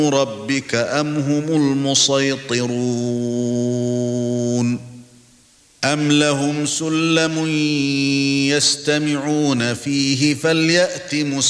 رَبِّكَ أَمْ هُمُ الْمُصَيْطِرُونَ أَمْ لَهُمْ سُلَّمٌ يَسْتَمِعُونَ فِيهِ فَلْيَأْتِ